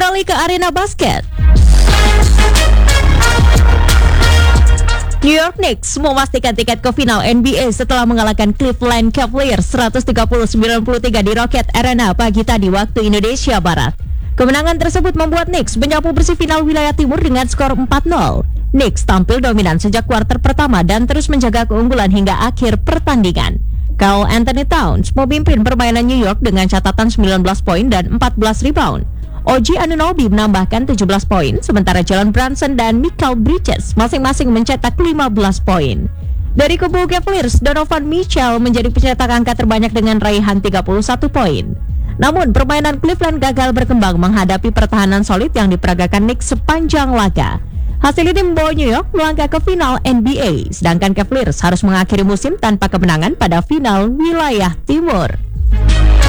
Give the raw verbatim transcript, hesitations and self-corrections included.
Beralih ke arena basket. New York Knicks memastikan tiket ke final N B A setelah mengalahkan Cleveland Cavaliers seratus tiga puluh sembilan puluh tiga di Rocket Arena pagi tadi waktu Indonesia Barat. Kemenangan tersebut membuat Knicks menyapu bersih final wilayah timur dengan skor empat nol. Knicks tampil dominan sejak kuarter pertama dan terus menjaga keunggulan hingga akhir pertandingan. Karl Anthony Towns memimpin permainan New York dengan catatan sembilan belas poin dan empat belas rebound. O G Anunoby menambahkan tujuh belas poin, sementara Jalen Brunson dan Mikal Bridges masing-masing mencetak lima belas poin. Dari kubu Cavaliers, Donovan Mitchell menjadi pencetak angka terbanyak dengan raihan tiga puluh satu poin. Namun, permainan Cleveland gagal berkembang menghadapi pertahanan solid yang diperagakan Knicks sepanjang laga. Hasil ini membawa New York melangkah ke final N B A, sedangkan Cavaliers harus mengakhiri musim tanpa kemenangan pada final wilayah timur.